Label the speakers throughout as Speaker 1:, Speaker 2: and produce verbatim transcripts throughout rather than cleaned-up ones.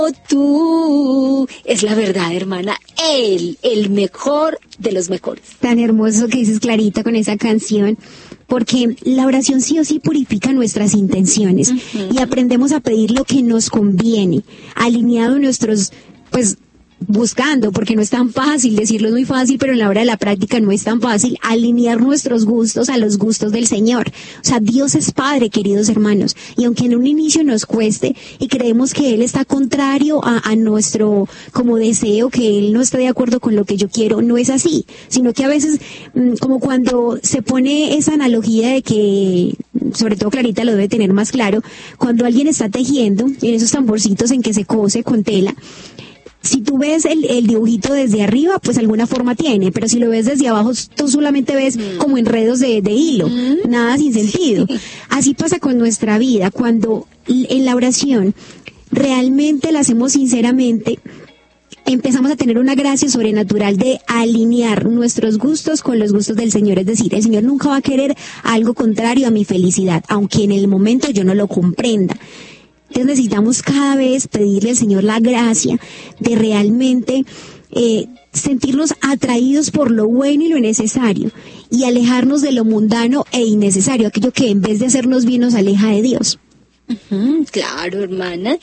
Speaker 1: Tú es la verdad, hermana, él, el mejor de los mejores.
Speaker 2: Tan hermoso que dices, Clarita, con esa canción, porque la oración sí o sí purifica nuestras intenciones, uh-huh. y aprendemos a pedir lo que nos conviene, alineado nuestros, pues, buscando, porque no es tan fácil, decirlo es muy fácil, pero en la hora de la práctica no es tan fácil, alinear nuestros gustos a los gustos del Señor. O sea, Dios es Padre, queridos hermanos, y aunque en un inicio nos cueste y creemos que Él está contrario a, a nuestro como deseo, que Él no está de acuerdo con lo que yo quiero, no es así, sino que a veces, como cuando se pone esa analogía de que, sobre todo Clarita lo debe tener más claro, cuando alguien está tejiendo, en esos tamborcitos en que se cose con tela, si tú ves el, el dibujito desde arriba, pues alguna forma tiene, pero si lo ves desde abajo, tú solamente ves mm. como enredos de, de hilo, mm. nada sin sentido. Sí. Así pasa con nuestra vida, cuando en la oración realmente la hacemos sinceramente, empezamos a tener una gracia sobrenatural de alinear nuestros gustos con los gustos del Señor. Es decir, el Señor nunca va a querer algo contrario a mi felicidad, aunque en el momento yo no lo comprenda. Entonces necesitamos cada vez pedirle al Señor la gracia de realmente eh, sentirnos atraídos por lo bueno y lo necesario y alejarnos de lo mundano e innecesario, aquello que en vez de hacernos bien nos aleja de Dios.
Speaker 1: Uh-huh, claro, hermana.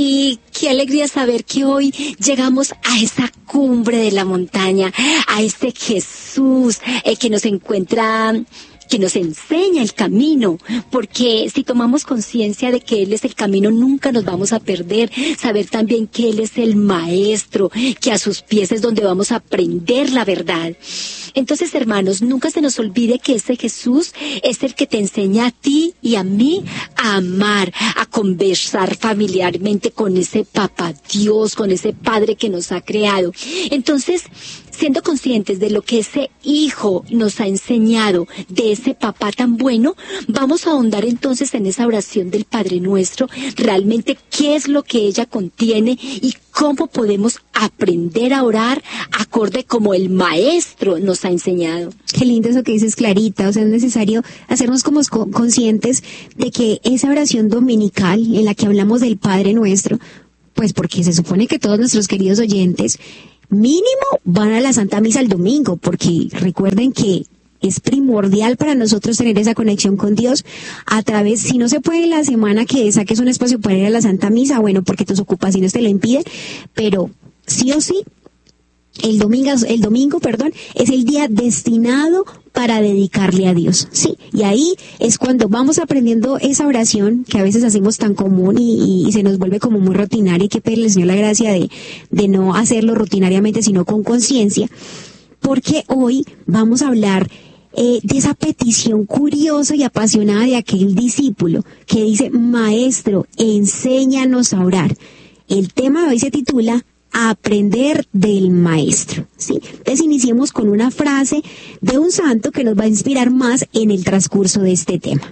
Speaker 1: Y qué alegría saber que hoy llegamos a esa cumbre de la montaña, a este Jesús eh, que nos encuentra, que nos enseña el camino, porque si tomamos conciencia de que Él es el camino, nunca nos vamos a perder. Saber también que Él es el maestro, que a sus pies es donde vamos a aprender la verdad. Entonces, hermanos, nunca se nos olvide que ese Jesús es el que te enseña a ti y a mí a amar, a conversar familiarmente con ese Papá Dios, con ese Padre que nos ha creado. Entonces, siendo conscientes de lo que ese Hijo nos ha enseñado, de ese Papá tan bueno, vamos a ahondar entonces en esa oración del Padre Nuestro, realmente qué es lo que ella contiene y cómo podemos aprender a orar acorde como el Maestro nos ha enseñado.
Speaker 2: Qué lindo eso que dices, Clarita. O sea, es necesario hacernos como conscientes de que esa oración dominical en la que hablamos del Padre Nuestro, pues porque se supone que todos nuestros queridos oyentes mínimo van a la Santa Misa el domingo, porque recuerden que es primordial para nosotros tener esa conexión con Dios a través, si no se puede en la semana que saques un espacio para ir a la Santa Misa, bueno, porque tus ocupaciones te lo impiden, pero sí o sí, el domingo, el domingo, perdón, es el día destinado para dedicarle a Dios, sí, y ahí es cuando vamos aprendiendo esa oración que a veces hacemos tan común y, y, y se nos vuelve como muy rutinaria. Hay que pedirle al Señor la gracia de, de no hacerlo rutinariamente, sino con conciencia, porque hoy vamos a hablar eh, de esa petición curiosa y apasionada de aquel discípulo que dice: Maestro, enséñanos a orar. El tema de hoy se titula Aprender del Maestro, ¿sí? Entonces iniciemos con una frase de un santo que nos va a inspirar más en el transcurso de este tema.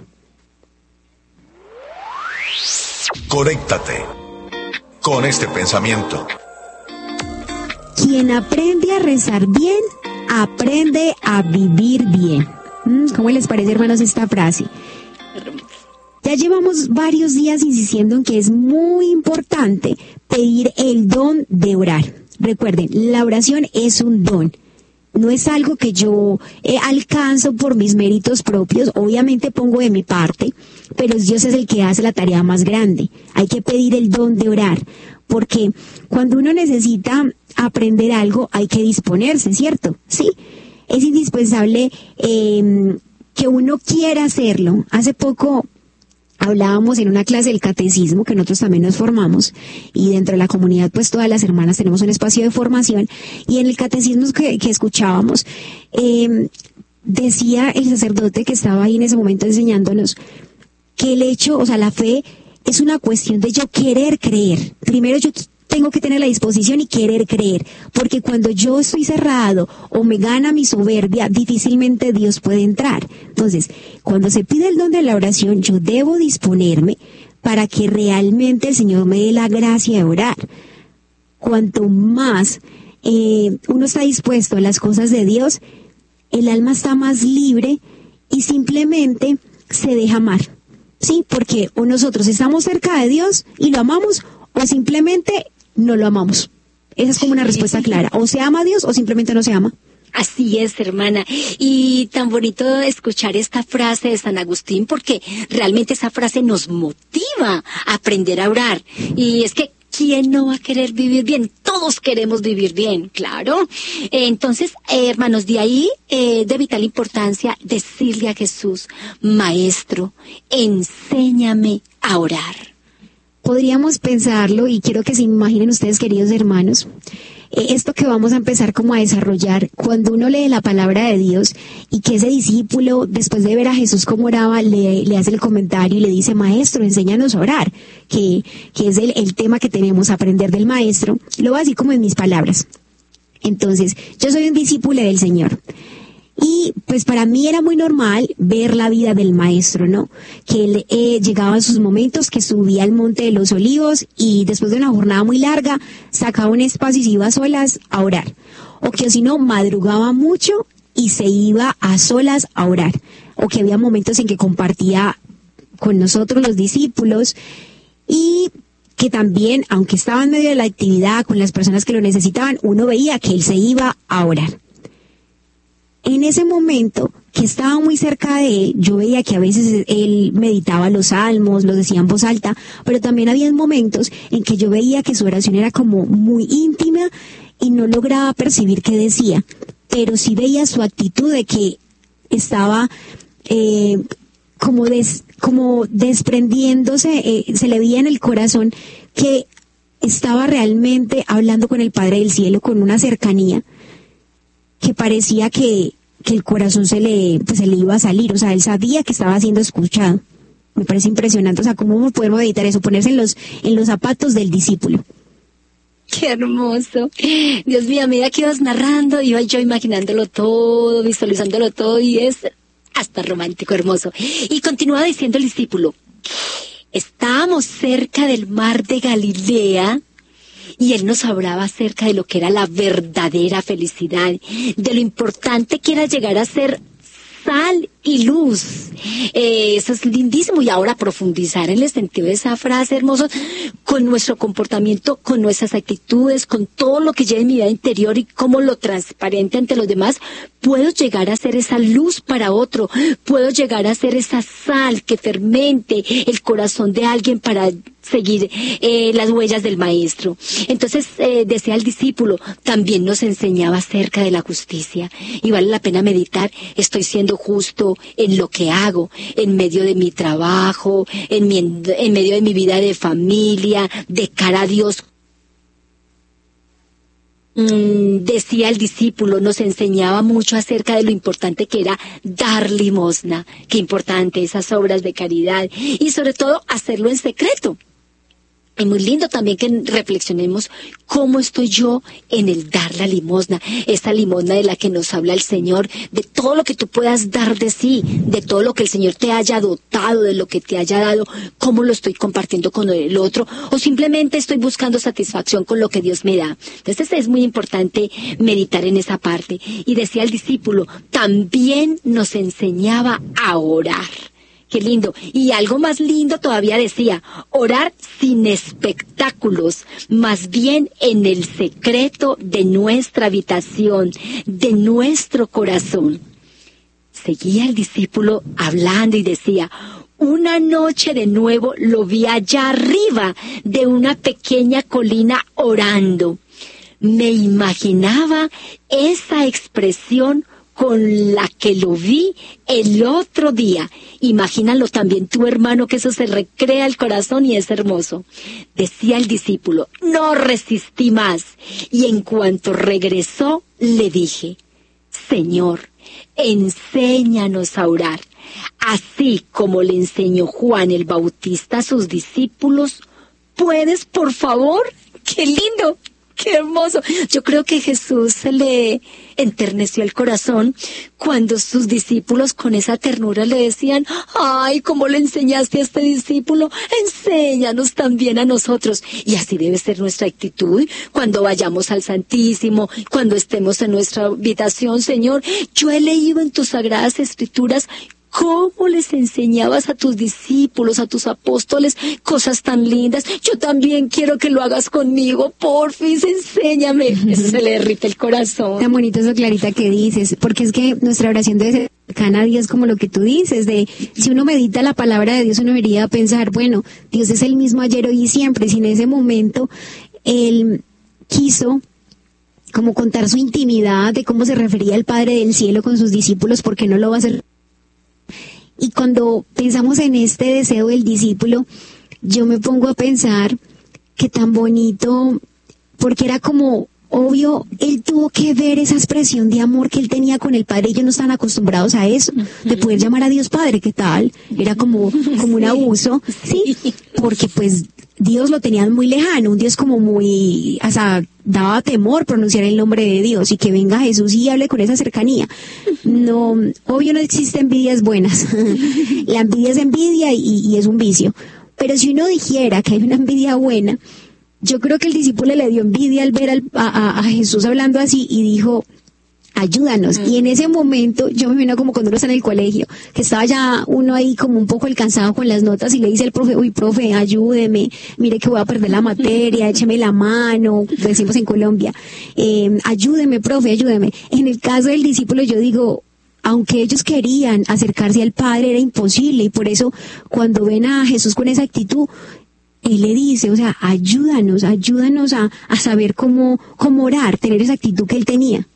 Speaker 3: Conéctate con este pensamiento.
Speaker 2: Quien aprende a rezar bien, aprende a vivir bien. ¿Cómo les parece, hermanos, esta frase? Ya llevamos varios días insistiendo en que es muy importante pedir el don de orar. Recuerden, la oración es un don. No es algo que yo eh, alcanzo por mis méritos propios. Obviamente pongo de mi parte, pero Dios es el que hace la tarea más grande. Hay que pedir el don de orar, porque cuando uno necesita aprender algo hay que disponerse, ¿cierto? Sí, es indispensable eh, que uno quiera hacerlo. Hace poco hablábamos en una clase del catecismo, que nosotros también nos formamos, y dentro de la comunidad pues todas las hermanas tenemos un espacio de formación, y en el catecismo que, que escuchábamos, eh, decía el sacerdote que estaba ahí en ese momento enseñándonos que el hecho, o sea, la fe es una cuestión de yo querer creer. Primero yo tengo que tener la disposición y querer creer, porque cuando yo estoy cerrado o me gana mi soberbia, difícilmente Dios puede entrar. Entonces, cuando se pide el don de la oración, yo debo disponerme para que realmente el Señor me dé la gracia de orar. Cuanto más eh, uno está dispuesto a las cosas de Dios, el alma está más libre y simplemente se deja amar. Sí, porque o nosotros estamos cerca de Dios y lo amamos, o simplemente no lo amamos. Esa es como una respuesta clara. O se ama a Dios o simplemente no se ama.
Speaker 1: Así es, hermana. Y tan bonito escuchar esta frase de San Agustín, porque realmente esa frase nos motiva a aprender a orar. Y es que, ¿quién no va a querer vivir bien? Todos queremos vivir bien, claro. Entonces, eh, hermanos, de ahí eh, de vital importancia decirle a Jesús, Maestro, enséñame a orar.
Speaker 2: Podríamos pensarlo, y quiero que se imaginen ustedes, queridos hermanos, eh, esto que vamos a empezar como a desarrollar, cuando uno lee la palabra de Dios y que ese discípulo, después de ver a Jesús cómo oraba, le, le hace el comentario y le dice, Maestro, enséñanos a orar, que, que es el, el tema que tenemos, aprender del Maestro. Lo voy a decir como en mis palabras. Entonces, yo soy un discípulo del Señor. Y pues para mí era muy normal ver la vida del Maestro, ¿no? Que él eh, llegaba a sus momentos, que subía al Monte de los Olivos y después de una jornada muy larga sacaba un espacio y se iba a solas a orar. O que si no, madrugaba mucho y se iba a solas a orar. O que había momentos en que compartía con nosotros los discípulos y que también, aunque estaba en medio de la actividad con las personas que lo necesitaban, uno veía que él se iba a orar. En ese momento, que estaba muy cerca de él, yo veía que a veces él meditaba los salmos, los decía en voz alta, pero también había momentos en que yo veía que su oración era como muy íntima y no lograba percibir qué decía, pero sí veía su actitud de que estaba eh, como, des, como desprendiéndose, eh, se le veía en el corazón que estaba realmente hablando con el Padre del Cielo, con una cercanía que parecía que, que el corazón se le, pues se le iba a salir, o sea, él sabía que estaba siendo escuchado. Me parece impresionante, o sea, cómo podemos meditar eso, ponerse en los, en los zapatos del discípulo.
Speaker 1: ¡Qué hermoso! Dios mío, a medida que ibas narrando, iba yo imaginándolo todo, visualizándolo todo, y es hasta romántico, hermoso. Y continúa diciendo el discípulo, estábamos cerca del mar de Galilea, y él nos hablaba acerca de lo que era la verdadera felicidad, de lo importante que era llegar a ser sal y luz. Eh, eso es lindísimo. Y ahora profundizar en el sentido de esa frase, hermoso, con nuestro comportamiento, con nuestras actitudes, con todo lo que lleva en mi vida interior y cómo lo transparente ante los demás, puedo llegar a ser esa luz para otro, puedo llegar a ser esa sal que fermente el corazón de alguien para seguir eh, las huellas del Maestro. Entonces, eh, decía el discípulo, también nos enseñaba acerca de la justicia. Y vale la pena meditar, estoy siendo justo en lo que hago, en medio de mi trabajo, en, mi, en medio de mi vida de familia, de cara a Dios. Mm, decía el discípulo, nos enseñaba mucho acerca de lo importante que era dar limosna, qué importante esas obras de caridad y sobre todo hacerlo en secreto. Es muy lindo también que reflexionemos cómo estoy yo en el dar la limosna, esa limosna de la que nos habla el Señor, de todo lo que tú puedas dar de sí, de todo lo que el Señor te haya dotado, de lo que te haya dado, cómo lo estoy compartiendo con el otro, o simplemente estoy buscando satisfacción con lo que Dios me da. Entonces es muy importante meditar en esa parte. Y decía el discípulo, también nos enseñaba a orar. Qué lindo. Y algo más lindo todavía decía, orar sin espectáculos, más bien en el secreto de nuestra habitación, de nuestro corazón. Seguía el discípulo hablando y decía, una noche de nuevo lo vi allá arriba de una pequeña colina orando. Me imaginaba esa expresión con la que lo vi el otro día. Imagínalo también tu hermano, que eso se recrea el corazón y es hermoso. Decía el discípulo, no resistí más, y en cuanto regresó le dije, Señor, enséñanos a orar, así como le enseñó Juan el Bautista a sus discípulos. ¿Puedes, por favor? ¡Qué lindo! ¡Qué hermoso! Yo creo que Jesús se le enterneció el corazón cuando sus discípulos con esa ternura le decían, ¡ay, cómo le enseñaste a este discípulo! ¡Enséñanos también a nosotros! Y así debe ser nuestra actitud cuando vayamos al Santísimo, cuando estemos en nuestra habitación. Señor, yo he leído en tus sagradas escrituras cómo les enseñabas a tus discípulos, a tus apóstoles, cosas tan lindas. Yo también quiero que lo hagas conmigo, porfis, enséñame. Eso se le derrite el corazón.
Speaker 2: Tan bonito eso, Clarita, que dices, porque es que nuestra oración debe ser cercana a Dios, como lo que tú dices, de si uno medita la palabra de Dios, uno debería pensar, bueno, Dios es el mismo ayer, hoy y siempre. Si en ese momento Él quiso como contar su intimidad de cómo se refería el Padre del Cielo con sus discípulos, ¿por qué no lo va a hacer? Y cuando pensamos en este deseo del discípulo, yo me pongo a pensar que tan bonito, porque era como obvio, él tuvo que ver esa expresión de amor que él tenía con el Padre. Ellos no están acostumbrados a eso, de poder llamar a Dios Padre, ¿qué tal? Era como, como un abuso, ¿sí? Porque pues Dios lo tenían muy lejano, un Dios como muy, o sea, daba temor pronunciar el nombre de Dios, y que venga Jesús y hable con esa cercanía. No, obvio no existen envidias buenas. La envidia es envidia y, y es un vicio. Pero si uno dijera que hay una envidia buena, yo creo que el discípulo le dio envidia al ver al, a, a Jesús hablando así y dijo, ayúdanos. Mm. Y en ese momento yo me imagino como cuando uno está en el colegio, que estaba ya uno ahí como un poco alcanzado con las notas y le dice al profe, uy, profe, ayúdeme, mire que voy a perder la materia, écheme la mano, decimos en Colombia, eh, ayúdeme, profe, ayúdeme. En el caso del discípulo yo digo, aunque ellos querían acercarse al Padre, era imposible, y por eso cuando ven a Jesús con esa actitud, Él le dice, o sea, ayúdanos, ayúdanos a, a saber cómo, cómo orar, tener esa actitud que él tenía.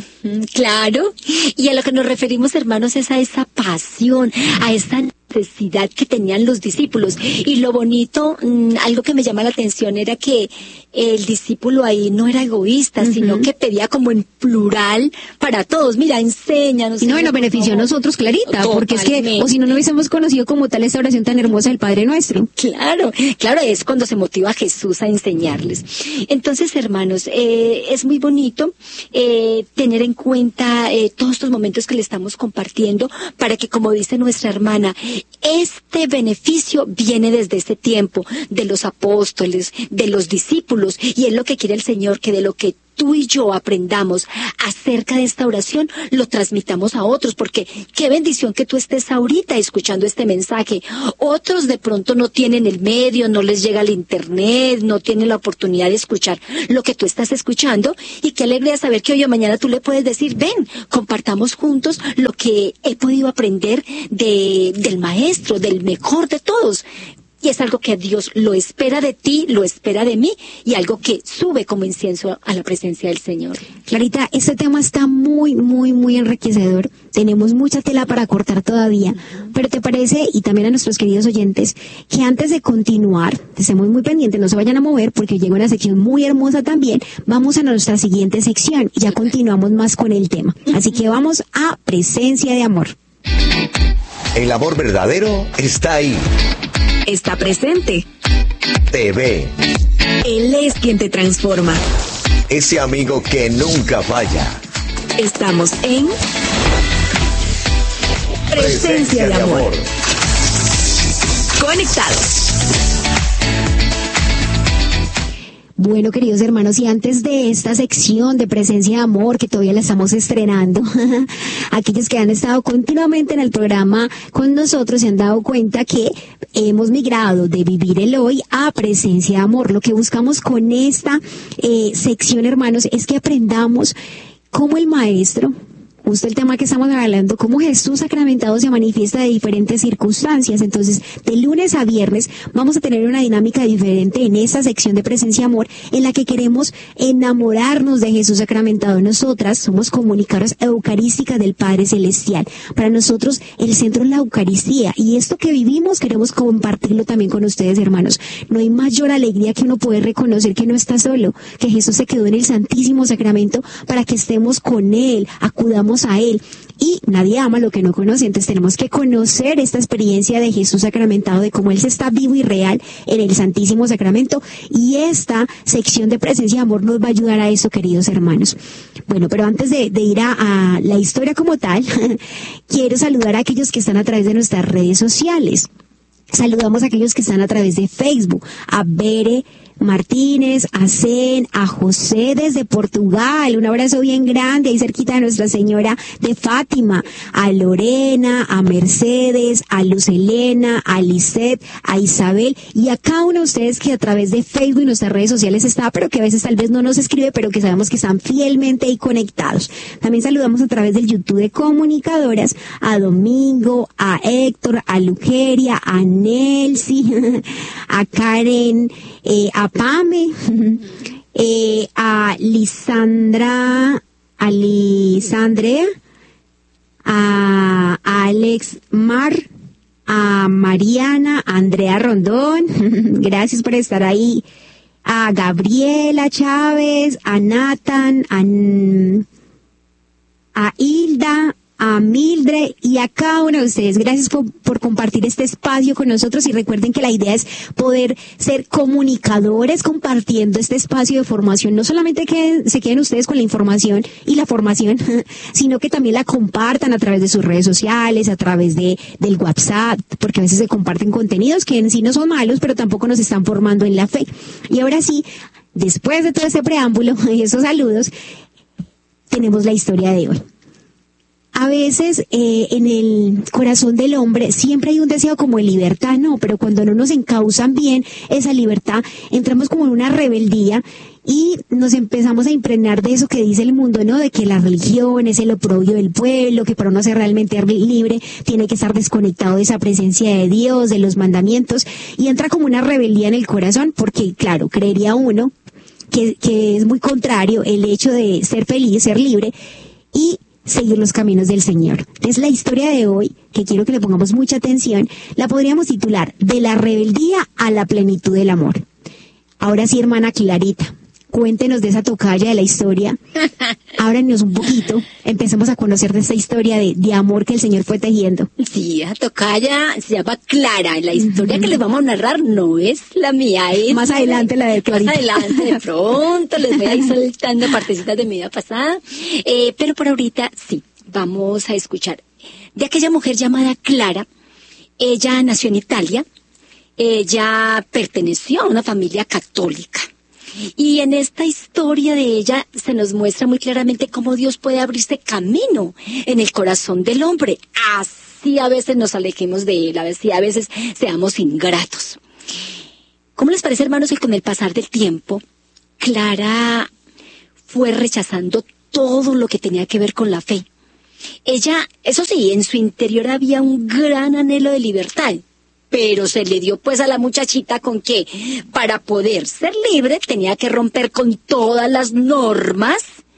Speaker 1: Claro, y a lo que nos referimos, hermanos, es a esa pasión, a esa necesidad que tenían los discípulos. Y lo bonito, mmm, algo que me llama la atención era que el discípulo ahí no era egoísta, uh-huh. sino que pedía como en plural para todos. Mira, enséñanos.
Speaker 2: Y no, y nos benefició a nosotros, Clarita, Totalmente. Porque es que, o si no, no hubiésemos conocido como tal esta oración tan hermosa del Padre Nuestro.
Speaker 1: Claro, claro, es cuando se motiva a Jesús a enseñarles. Entonces, hermanos, eh, es muy bonito eh, tener en cuenta eh, todos estos momentos que le estamos compartiendo, para que, como dice nuestra hermana, este beneficio viene desde este tiempo, de los apóstoles, de los discípulos, y es lo que quiere el Señor, que de lo que tú y yo aprendamos acerca de esta oración, lo transmitamos a otros, porque qué bendición que tú estés ahorita escuchando este mensaje. Otros de pronto no tienen el medio, no les llega el internet, no tienen la oportunidad de escuchar lo que tú estás escuchando, y qué alegría saber que hoy o mañana tú le puedes decir, ven, compartamos juntos lo que he podido aprender de, del maestro, del mejor de todos. Y es algo que Dios lo espera de ti, lo espera de mí, y algo que sube como incienso a la presencia del Señor.
Speaker 2: Clarita, este tema está muy, muy, muy enriquecedor. Tenemos mucha tela para cortar todavía. Uh-huh. Pero ¿te parece, y también a nuestros queridos oyentes, que antes de continuar, estemos muy pendientes, no se vayan a mover, porque llega una sección muy hermosa también? Vamos a nuestra siguiente sección y ya continuamos más con el tema. Uh-huh. Así que vamos a Presencia de Amor.
Speaker 3: El amor verdadero está ahí.
Speaker 4: Está presente.
Speaker 3: Te ve.
Speaker 4: Él es quien te transforma.
Speaker 3: Ese amigo que nunca falla.
Speaker 4: Estamos en Presencia, Presencia de, amor. de amor. Conectados.
Speaker 2: Bueno, queridos hermanos, y antes de esta sección de Presencia de Amor, que todavía la estamos estrenando, aquellos que han estado continuamente en el programa con nosotros se han dado cuenta que hemos migrado de Vivir el Hoy a Presencia de Amor. Lo que buscamos con esta eh, sección, hermanos, es que aprendamos cómo el Maestro, justo el tema que estamos hablando, cómo Jesús sacramentado se manifiesta de diferentes circunstancias. Entonces, de lunes a viernes vamos a tener una dinámica diferente en esta sección de Presencia Amor, en la que queremos enamorarnos de Jesús sacramentado. Nosotras somos comunicadoras eucarísticas del Padre Celestial. Para nosotros, el centro es la Eucaristía, y esto que vivimos queremos compartirlo también con ustedes, hermanos. No hay mayor alegría que uno poder reconocer que no está solo, que Jesús se quedó en el Santísimo Sacramento para que estemos con Él, acudamos a Él. Y nadie ama lo que no conoce, entonces tenemos que conocer esta experiencia de Jesús sacramentado, de cómo Él se está vivo y real en el Santísimo Sacramento, y esta sección de Presencia de Amor nos va a ayudar a eso, queridos hermanos. Bueno, pero antes de, de ir a, a la historia como tal, quiero saludar a aquellos que están a través de nuestras redes sociales. Saludamos a aquellos que están a través de Facebook, a Bere Martínez, a Zen, a José desde Portugal, un abrazo bien grande, ahí cerquita de Nuestra Señora de Fátima, a Lorena, a Mercedes, a Luz Elena, a Lisette, a Isabel, y a cada uno de ustedes que a través de Facebook y nuestras redes sociales está, pero que a veces tal vez no nos escribe, pero que sabemos que están fielmente ahí conectados. También saludamos a través del YouTube de Comunicadoras, a Domingo, a Héctor, a Lugeria, a Nelsi, a Karen, eh, a Pame, eh, a Lisandra, a Lisandrea, a, a Alex Mar, a Mariana, a Andrea Rondón, gracias por estar ahí, a Gabriela Chávez, a Nathan, a, a Hilda, a Mildred y a cada uno de ustedes. Gracias por, por compartir este espacio con nosotros, y recuerden que la idea es poder ser comunicadores compartiendo este espacio de formación. No solamente que se queden ustedes con la información y la formación, sino que también la compartan a través de sus redes sociales, a través de del WhatsApp, porque a veces se comparten contenidos que en sí no son malos, pero tampoco nos están formando en la fe. Y ahora sí, después de todo este preámbulo y esos saludos, tenemos la historia de hoy. A veces eh, en el corazón del hombre siempre hay un deseo como de libertad, ¿no? Pero cuando no nos encauzan bien esa libertad, entramos como en una rebeldía y nos empezamos a impregnar de eso que dice el mundo, ¿no? De que la religión es el oprobio del pueblo, que para uno ser realmente libre tiene que estar desconectado de esa presencia de Dios, de los mandamientos, y entra como una rebeldía en el corazón, porque claro, creería uno que, que es muy contrario el hecho de ser feliz, ser libre y seguir los caminos del Señor. Es la historia de hoy, que quiero que le pongamos mucha atención, la podríamos titular De la rebeldía a la plenitud del amor. Ahora sí, hermana Clarita, cuéntenos de esa tocaya de la historia, ábranos un poquito, empecemos a conocer de esta historia de, de amor que el Señor fue tejiendo.
Speaker 1: Sí, esa tocaya se llama Clara, la historia uh-huh. que les vamos a narrar no es la mía, es
Speaker 2: más adelante la de Clarita.
Speaker 1: Más adelante, de pronto, les voy a ir soltando partecitas de mi vida pasada, eh, pero por ahorita sí, vamos a escuchar de aquella mujer llamada Clara. Ella nació en Italia, ella perteneció a una familia católica. Y en esta historia de ella se nos muestra muy claramente cómo Dios puede abrirse camino en el corazón del hombre. Así a veces nos alejemos de él, así a veces seamos ingratos. ¿Cómo les parece, hermanos, que con el pasar del tiempo, Clara fue rechazando todo lo que tenía que ver con la fe? Ella, eso sí, en su interior había un gran anhelo de libertad. Pero se le dio pues a la muchachita con que para poder ser libre tenía que romper con todas las normas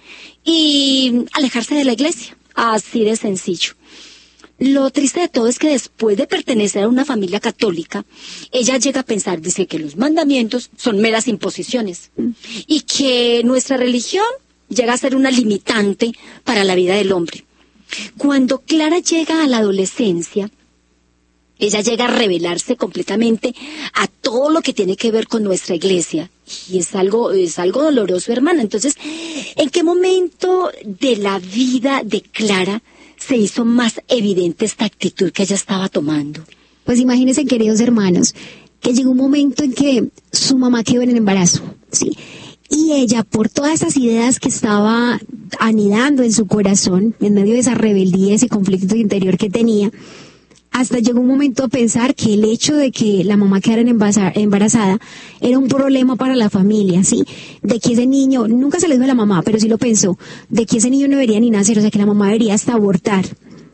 Speaker 1: y alejarse de la iglesia. Así de sencillo. Lo triste de todo es que después de pertenecer a una familia católica, ella llega a pensar, dice, que los mandamientos son meras imposiciones y que nuestra religión llega a ser una limitante para la vida del hombre. Cuando Clara llega a la adolescencia, ella llega a rebelarse completamente a todo lo que tiene que ver con nuestra iglesia. Y es algo, es algo doloroso, hermana. Entonces, ¿en qué momento de la vida de Clara se hizo más evidente esta actitud que ella estaba tomando?
Speaker 2: Pues imagínense, queridos hermanos, que llegó un momento en que su mamá quedó en el embarazo, ¿sí? Y ella, por todas esas ideas que estaba anidando en su corazón, en medio de esa rebeldía, ese conflicto interior que tenía, hasta llegó un momento a pensar que el hecho de que la mamá quedara embarazada era un problema para la familia, ¿sí? De que ese niño, nunca se le dijo a la mamá, pero sí lo pensó, de que ese niño no debería ni nacer, o sea, que la mamá debería hasta abortar.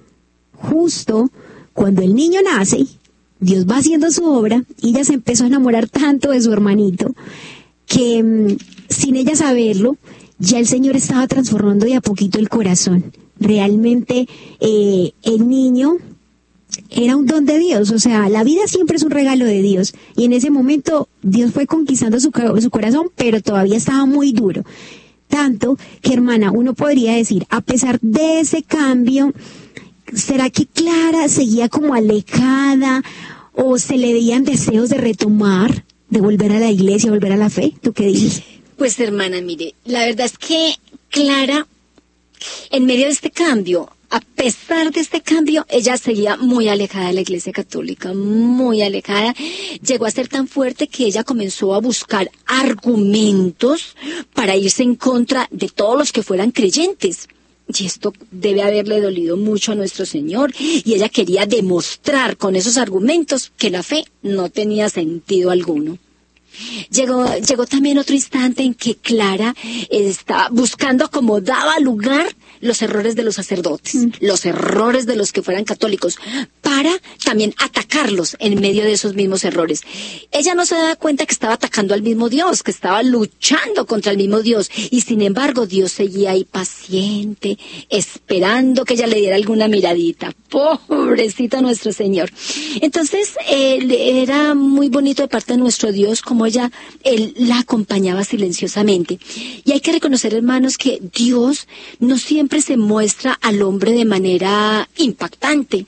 Speaker 2: Justo cuando el niño nace, Dios va haciendo su obra y ella se empezó a enamorar tanto de su hermanito que mmm, sin ella saberlo, ya el Señor estaba transformando de a poquito el corazón. Realmente eh, el niño era un don de Dios, o sea, la vida siempre es un regalo de Dios, y en ese momento Dios fue conquistando su, su corazón, pero todavía estaba muy duro, tanto que, hermana, uno podría decir, a pesar de ese cambio, ¿será que Clara seguía como alejada, o se le veían deseos de retomar, de volver a la iglesia, volver a la fe? ¿Tú qué dices?
Speaker 1: Pues, hermana, mire, la verdad es que Clara, en medio de este cambio, a pesar de este cambio, ella seguía muy alejada de la Iglesia Católica, muy alejada. Llegó a ser tan fuerte que ella comenzó a buscar argumentos para irse en contra de todos los que fueran creyentes. Y esto debe haberle dolido mucho a nuestro Señor. Y ella quería demostrar con esos argumentos que la fe no tenía sentido alguno. Llegó, llegó también otro instante en que Clara estaba buscando cómo daba lugar los errores de los sacerdotes, mm. los errores de los que fueran católicos, para también atacarlos en medio de esos mismos errores. Ella no se daba cuenta que estaba atacando al mismo Dios, que estaba luchando contra el mismo Dios, y sin embargo Dios seguía ahí paciente, esperando que ella le diera alguna miradita. Pobrecita nuestro Señor. Entonces, eh, era muy bonito de parte de nuestro Dios como ella, él la acompañaba silenciosamente. Y hay que reconocer, hermanos, que Dios no siempre se muestra al hombre de manera impactante,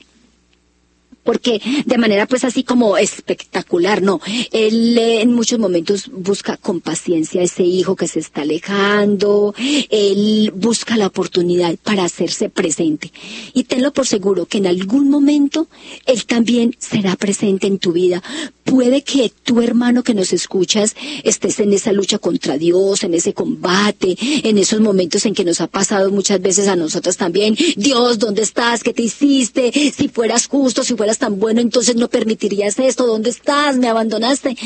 Speaker 1: porque de manera pues así como espectacular, no. Él eh, en muchos momentos busca con paciencia a ese hijo que se está alejando, él busca la oportunidad para hacerse presente. Y tenlo por seguro que en algún momento él también será presente en tu vida. Puede que tu hermano que nos escuchas estés en esa lucha contra Dios, en ese combate, en esos momentos en que nos ha pasado muchas veces a nosotras también. Dios, ¿dónde estás? ¿Qué te hiciste? Si fueras justo, si fueras tan bueno, entonces no permitirías esto. ¿Dónde estás? ¿Me abandonaste?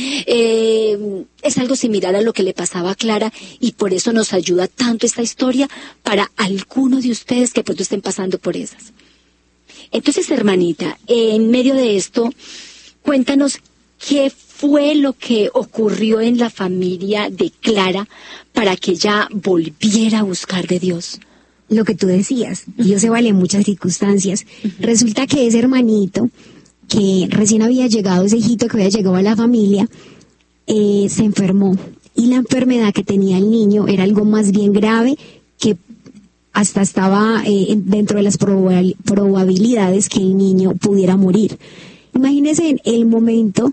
Speaker 1: Eh, es algo similar a lo que le pasaba a Clara, y por eso nos ayuda tanto esta historia para alguno de ustedes que pronto estén pasando por esas. Entonces, hermanita, en medio de esto, cuéntanos qué fue lo que ocurrió en la familia de Clara para que ella volviera a buscar de Dios.
Speaker 2: Lo que tú decías, Dios se vale en muchas circunstancias. Uh-huh. Resulta que ese hermanito, que recién había llegado, ese hijito que había llegado a la familia, eh, se enfermó. Y la enfermedad que tenía el niño era algo más bien grave, que hasta estaba eh, dentro de las proba- probabilidades que el niño pudiera morir. Imagínense en el momento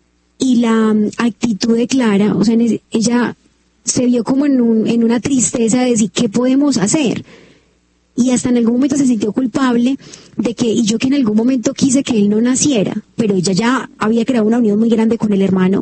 Speaker 2: y la um, actitud de Clara, o sea, en, ella se vio como en, un, en una tristeza de decir, ¿qué podemos hacer? Y hasta en algún momento se sintió culpable de que, y yo que en algún momento quise que él no naciera, pero ella ya había creado una unión muy grande con el hermano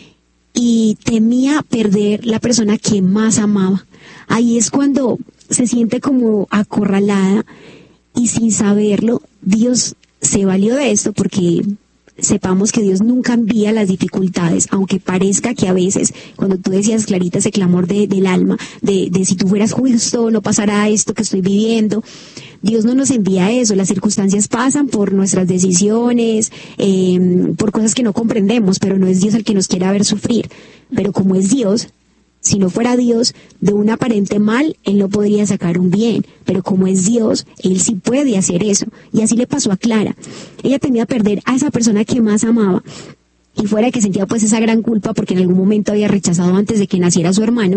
Speaker 2: y temía perder la persona que más amaba. Ahí es cuando se siente como acorralada, y sin saberlo, Dios se valió de esto, porque sepamos que Dios nunca envía las dificultades, aunque parezca que a veces, cuando tú decías, Clarita, ese clamor de, del alma, de, de si tú fueras justo, no pasará esto que estoy viviendo. Dios no nos envía eso, las circunstancias pasan por nuestras decisiones, eh, por cosas que no comprendemos, pero no es Dios el que nos quiera ver sufrir. Pero como es Dios, si no fuera Dios, de un aparente mal, Él no podría sacar un bien. Pero como es Dios, Él sí puede hacer eso. Y así le pasó a Clara. Ella temía perder a esa persona que más amaba. Y fuera de que sentía pues esa gran culpa porque en algún momento había rechazado antes de que naciera su hermano,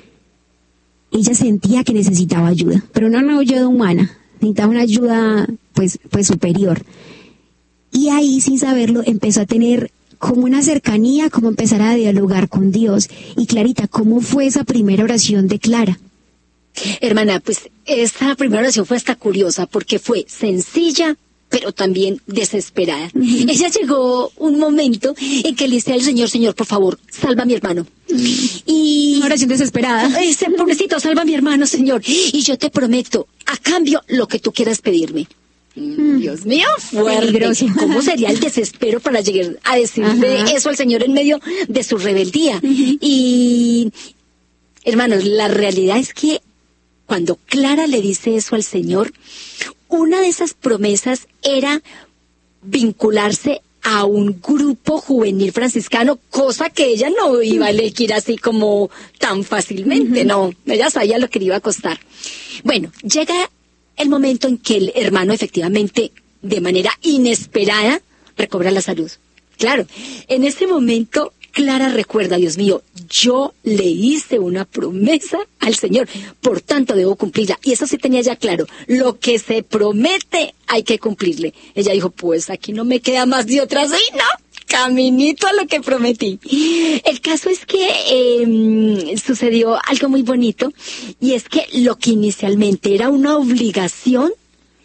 Speaker 2: ella sentía que necesitaba ayuda. Pero no una ayuda humana, necesitaba una ayuda pues, pues superior. Y ahí, sin saberlo, empezó a tener como una cercanía, como empezar a dialogar con Dios. Y Clarita, ¿cómo fue esa primera oración de Clara?
Speaker 1: Hermana, pues esta primera oración fue hasta curiosa, porque fue sencilla, pero también desesperada. Uh-huh. Ella llegó un momento en que le dice al Señor, Señor, por favor, salva a mi hermano. Uh-huh. Y
Speaker 2: una oración desesperada.
Speaker 1: Ese pobrecito, salva a mi hermano, Señor. Y yo te prometo, a cambio, lo que tú quieras pedirme. Mm. Dios mío, fuerte. ¿Cómo sería el desespero para llegar a decirle Ajá. eso al Señor en medio de su rebeldía? Uh-huh. Y, hermanos, la realidad es que cuando Clara le dice eso al Señor, una de esas promesas era vincularse a un grupo juvenil franciscano, cosa que ella no iba a elegir así como tan fácilmente, uh-huh. no, ella sabía lo que le iba a costar. Bueno, llega el momento en que el hermano efectivamente, de manera inesperada, recobra la salud. Claro, en ese momento, Clara recuerda, Dios mío, yo le hice una promesa al Señor, por tanto debo cumplirla. Y eso sí tenía ya claro, lo que se promete hay que cumplirle. Ella dijo, pues aquí no me queda más de otra, sí, ¿no? Caminito a lo que prometí. El caso es que eh, sucedió algo muy bonito, y es que lo que inicialmente era una obligación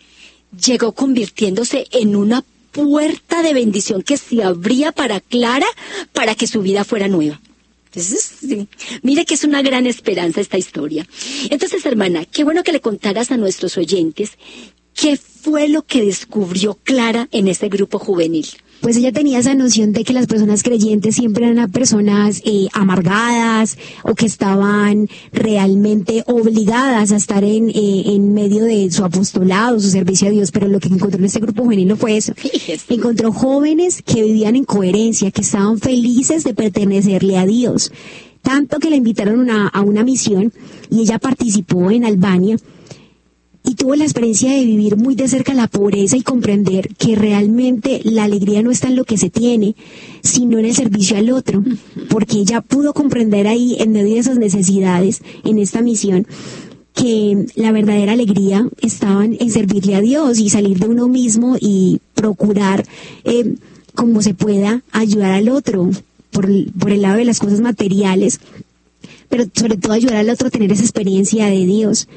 Speaker 1: llegó convirtiéndose en una puerta de bendición que se abría para Clara para que su vida fuera nueva. Entonces, sí, mire que es una gran esperanza esta historia. Entonces, hermana, qué bueno que le contaras a nuestros oyentes qué fue lo que descubrió Clara en ese grupo juvenil.
Speaker 2: Pues ella tenía esa noción de que las personas creyentes siempre eran personas eh, amargadas o que estaban realmente obligadas a estar en, eh, en medio de su apostolado, su servicio a Dios, pero lo que encontró en este grupo juvenil no fue eso. Encontró jóvenes que vivían en coherencia, que estaban felices de pertenecerle a Dios, tanto que la invitaron una, a una misión y ella participó en Albania. Y tuvo la experiencia de vivir muy de cerca la pobreza y comprender que realmente la alegría no está en lo que se tiene, sino en el servicio al otro, porque ella pudo comprender ahí, en medio de esas necesidades, en esta misión, que la verdadera alegría estaba en servirle a Dios y salir de uno mismo y procurar, eh, como se pueda, ayudar al otro, por, por el lado de las cosas materiales, pero sobre todo ayudar al otro a tener esa experiencia de Dios.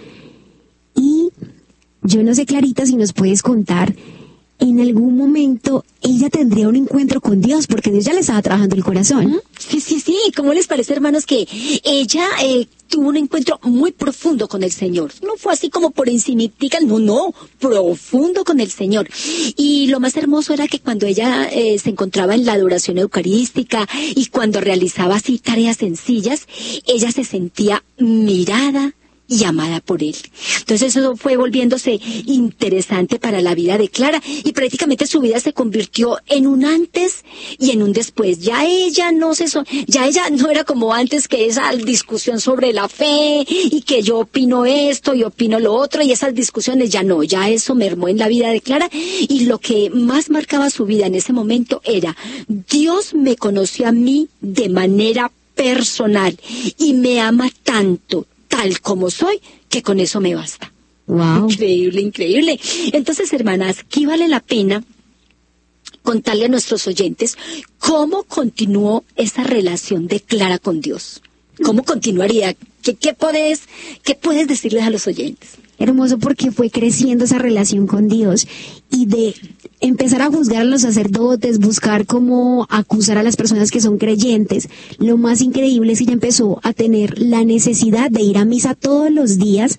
Speaker 2: Y yo no sé, Clarita, si nos puedes contar, en algún momento ella tendría un encuentro con Dios, porque Dios ya le estaba trabajando el corazón.
Speaker 1: Sí, sí, sí. ¿Cómo les parece, hermanos, que ella eh, tuvo un encuentro muy profundo con el Señor? No fue así como por encimitica, no, no, profundo con el Señor. Y lo más hermoso era que cuando ella eh, se encontraba en la adoración eucarística y cuando realizaba así tareas sencillas, ella se sentía mirada y amada por él. Entonces eso fue volviéndose interesante para la vida de Clara y prácticamente su vida se convirtió en un antes y en un después. Ya ella no se so, ya ella no era como antes, que esa discusión sobre la fe y que yo opino esto y opino lo otro, y esas discusiones ya no, ya eso mermó en la vida de Clara, y lo que más marcaba su vida en ese momento era: Dios me conoció a mí de manera personal y me ama tanto, tal como soy, que con eso me basta.
Speaker 2: Wow.
Speaker 1: Increíble, increíble. Entonces, hermanas, aquí vale la pena contarle a nuestros oyentes cómo continuó esa relación de Clara con Dios. ¿Cómo continuaría? ¿Qué, qué puedes, qué puedes decirles a los oyentes?
Speaker 2: Hermoso, porque fue creciendo esa relación con Dios, y de empezar a juzgar a los sacerdotes, buscar cómo acusar a las personas que son creyentes. Lo más increíble es que ella empezó a tener la necesidad de ir a misa todos los días,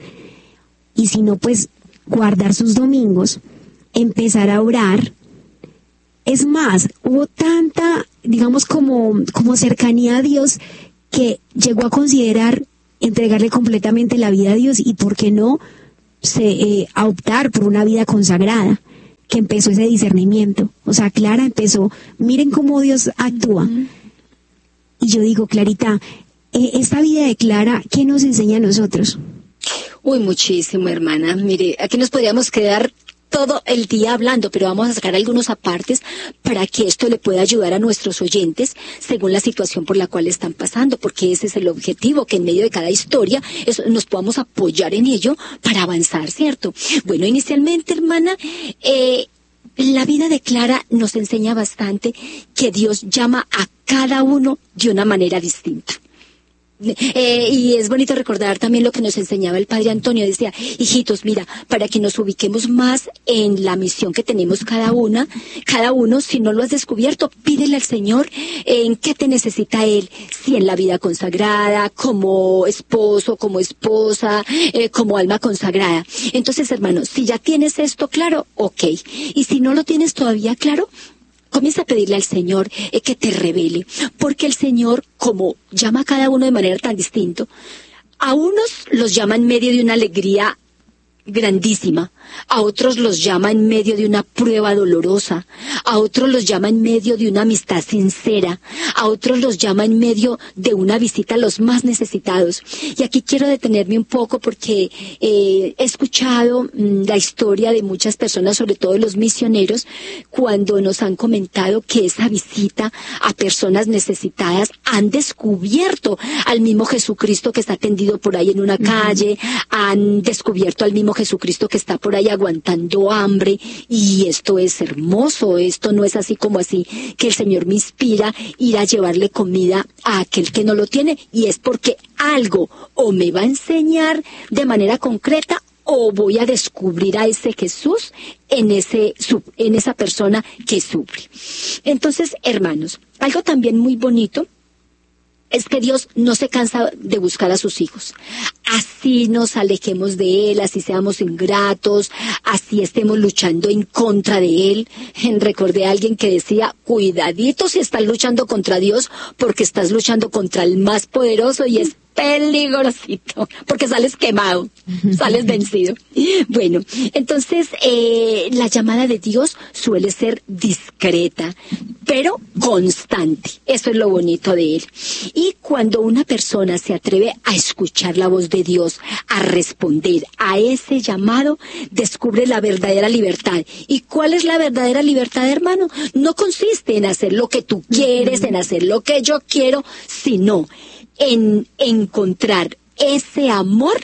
Speaker 2: y si no, pues guardar sus domingos, empezar a orar. Es más, hubo tanta, digamos, como, como cercanía a Dios, que llegó a considerar entregarle completamente la vida a Dios, y por qué no, se, eh, a optar por una vida consagrada, que empezó ese discernimiento. O sea, Clara empezó, miren cómo Dios actúa. Uh-huh. Y yo digo, Clarita, eh, esta vida de Clara, ¿qué nos enseña a nosotros?
Speaker 1: Uy, muchísimo, hermana. Mire, aquí nos podríamos quedar todo el día hablando, pero vamos a sacar algunos apartes para que esto le pueda ayudar a nuestros oyentes según la situación por la cual están pasando, porque ese es el objetivo, que en medio de cada historia eso, nos podamos apoyar en ello para avanzar, ¿cierto? Bueno, inicialmente, hermana, eh, la vida de Clara nos enseña bastante que Dios llama a cada uno de una manera distinta. Eh, y es bonito recordar también lo que nos enseñaba el padre Antonio. Decía: hijitos, mira, para que nos ubiquemos más en la misión que tenemos cada una, cada uno, si no lo has descubierto, pídele al Señor eh, en qué te necesita Él, si en la vida consagrada, como esposo, como esposa, eh, como alma consagrada. Entonces, hermanos, si ya tienes esto claro, ok, y si no lo tienes todavía claro, comienza a pedirle al Señor eh, que te revele, porque el Señor, como llama a cada uno de manera tan distinta, a unos los llama en medio de una alegría grandísima, a otros los llama en medio de una prueba dolorosa, a otros los llama en medio de una amistad sincera, a otros los llama en medio de una visita a los más necesitados. Y aquí quiero detenerme un poco porque eh, he escuchado mmm, la historia de muchas personas, sobre todo de los misioneros, cuando nos han comentado que esa visita a personas necesitadas han descubierto al mismo Jesucristo que está tendido por ahí en una calle, uh-huh. han descubierto al mismo Jesucristo que está por ahí aguantando hambre, y esto es hermoso. Esto no es así como así que el Señor me inspira ir a llevarle comida a aquel que no lo tiene, y es porque algo o me va a enseñar de manera concreta o voy a descubrir a ese Jesús en ese en esa persona que sufre. Entonces, hermanos, algo también muy bonito es que Dios no se cansa de buscar a sus hijos. Así nos alejemos de Él, así seamos ingratos, así estemos luchando en contra de Él. Recordé a alguien que decía, cuidadito si estás luchando contra Dios, porque estás luchando contra el más poderoso y es peligrosito, porque sales quemado, sales vencido. Bueno, entonces eh, la llamada de Dios suele ser discreta, pero constante. Eso es lo bonito de Él. Y cuando una persona se atreve a escuchar la voz de Dios, a responder a ese llamado, descubre la verdadera libertad. ¿Y cuál es la verdadera libertad, hermano? No consiste en hacer lo que tú quieres, en hacer lo que yo quiero, sino en encontrar ese amor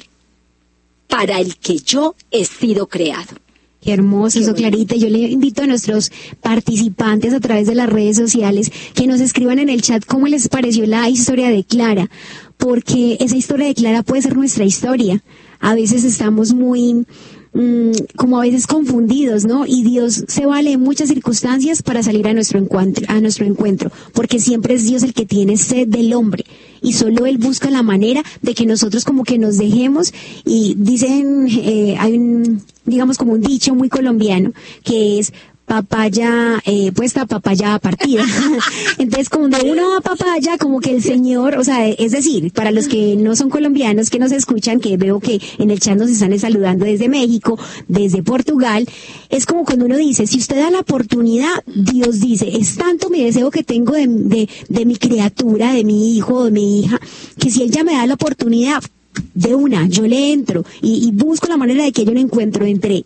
Speaker 1: para el que yo he sido creado.
Speaker 2: Qué hermoso eso, Clarita. Yo le invito a nuestros participantes a través de las redes sociales que nos escriban en el chat cómo les pareció la historia de Clara, porque esa historia de Clara puede ser nuestra historia. A veces estamos muy... como a veces confundidos, ¿no? Y Dios se vale en muchas circunstancias para salir a nuestro encuentro, a nuestro encuentro, porque siempre es Dios el que tiene sed del hombre y solo Él busca la manera de que nosotros como que nos dejemos. Y dicen, eh, hay un, digamos como un dicho muy colombiano que es papaya eh, puesta, papaya partida. Entonces, cuando uno va a papaya, como que el Señor, o sea, es decir, para los que no son colombianos, que nos escuchan, que veo que en el chat nos están saludando desde México, desde Portugal, es como cuando uno dice, si usted da la oportunidad, Dios dice, es tanto mi deseo que tengo de, de, de mi criatura, de mi hijo o de mi hija, que si Él ya me da la oportunidad, de una, yo le entro y, y busco la manera de que yo lo encuentro entre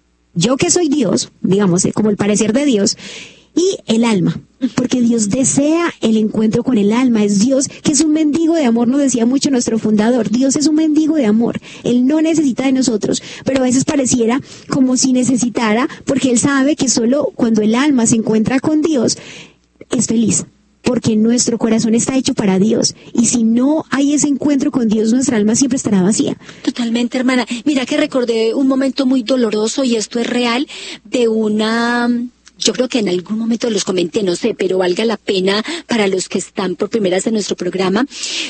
Speaker 2: yo que soy Dios, digamos, como el parecer de Dios, y el alma, porque Dios desea el encuentro con el alma. Es Dios que es un mendigo de amor, nos decía mucho nuestro fundador. Dios es un mendigo de amor, Él no necesita de nosotros, pero a veces pareciera como si necesitara, porque Él sabe que solo cuando el alma se encuentra con Dios es feliz, porque nuestro corazón está hecho para Dios, y si no hay ese encuentro con Dios, nuestra alma siempre estará vacía.
Speaker 1: Totalmente, hermana. Mira que recordé un momento muy doloroso, y esto es real, de una... Yo creo que en algún momento los comenté, no sé, pero valga la pena para los que están por primera vez en nuestro programa.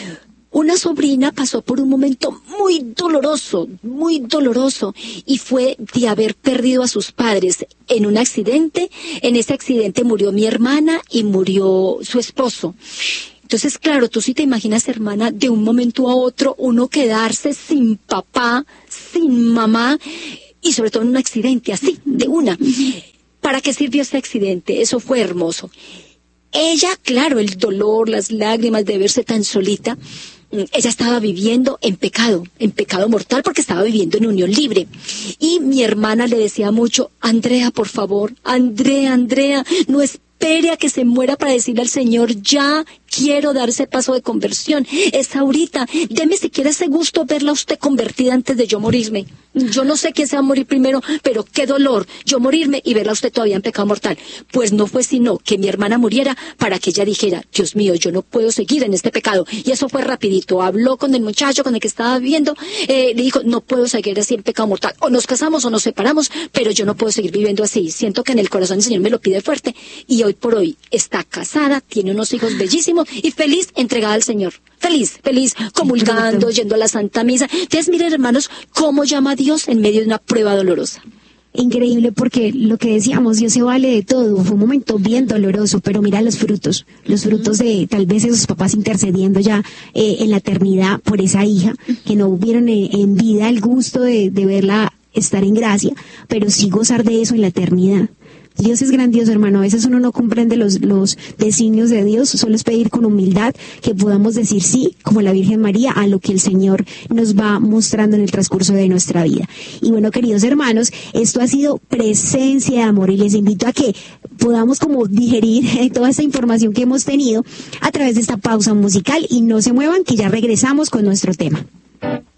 Speaker 1: Una sobrina pasó por un momento muy doloroso, muy doloroso, y fue de haber perdido a sus padres en un accidente. En ese accidente murió mi hermana y murió su esposo. Entonces, claro, tú sí te imaginas, hermana, de un momento a otro uno quedarse sin papá, sin mamá, y sobre todo en un accidente así, de una. ¿Para qué sirvió ese accidente? Eso fue hermoso. Ella, claro, el dolor, las lágrimas de verse tan solita, ella estaba viviendo en pecado, en pecado mortal, porque estaba viviendo en unión libre. Y mi hermana le decía mucho, Andrea, por favor, Andrea, Andrea, no espere a que se muera para decirle al Señor, ya quiero dar ese paso de conversión. Es ahorita, deme siquiera ese gusto verla a usted convertida antes de yo morirme. Yo no sé quién se va a morir primero, pero qué dolor, yo morirme y verla a usted todavía en pecado mortal. Pues no fue sino que mi hermana muriera para que ella dijera, Dios mío, yo no puedo seguir en este pecado. Y eso fue rapidito, habló con el muchacho con el que estaba viviendo, eh, le dijo, no puedo seguir así en pecado mortal. O nos casamos o nos separamos, pero yo no puedo seguir viviendo así. Siento que en el corazón el Señor me lo pide fuerte. Y hoy por hoy está casada, tiene unos hijos bellísimos y feliz, entregada al Señor. Feliz, feliz, comulgando, yendo a la Santa Misa. Entonces, miren, hermanos, cómo llama a Dios en medio de una prueba dolorosa.
Speaker 2: Increíble, porque lo que decíamos, Dios se vale de todo. Fue un momento bien doloroso, pero mira los frutos, los frutos de tal vez esos papás intercediendo ya eh, en la eternidad por esa hija, que no hubieron eh, en vida el gusto de, de verla estar en gracia, pero sí gozar de eso en la eternidad. Dios es grandioso, hermano. A veces uno no comprende los, los designios de Dios. Solo es pedir con humildad que podamos decir sí, como la Virgen María, a lo que el Señor nos va mostrando en el transcurso de nuestra vida. Y bueno, queridos hermanos, esto ha sido Presencia de Amor, y les invito a que podamos como digerir toda esta información que hemos tenido a través de esta pausa musical, y no se muevan, que ya regresamos con nuestro tema.